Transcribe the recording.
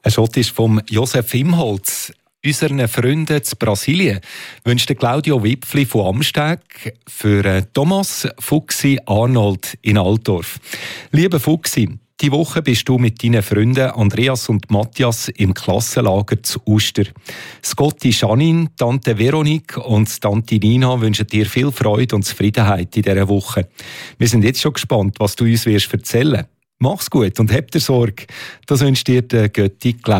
Ein Schott ist vom Josef Imholz. Unseren Freunden zu Brasilien wünscht Claudio Wipfli von Amsteg für Thomas Fuchsi Arnold in Altdorf. Lieber Fuchsi, die Woche bist du mit deinen Freunden Andreas und Matthias im Klassenlager zu Uster. Scotty Janine, Tante Veronique und Tante Nina wünschen dir viel Freude und Zufriedenheit in dieser Woche. Wir sind jetzt schon gespannt, was du uns wirst erzählen. Mach's gut und hab dir Sorge. Das wünscht dir der Götti Claudio.